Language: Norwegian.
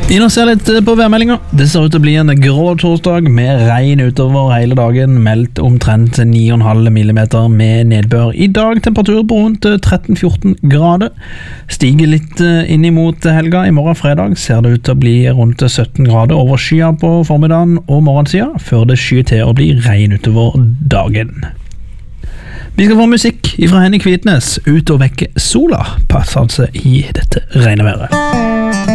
Inn og se litt på værmeldingen. Det ser ut til å bli en grå torsdag med regn utover hele dagen, meldt omtrent 9,5 millimeter med nedbør. I dag temperatur på rundt 13-14 grader. Stiger litt inn imot helga. I morgen fredag ser det ut til å bli rundt 17 grader over skya på formiddagen og morgensida, før det skyer til å bli regn utover dagen. Vi skal få musikk fra Henning Kvitnes, ut og vekke sola, passende i dette regneværet.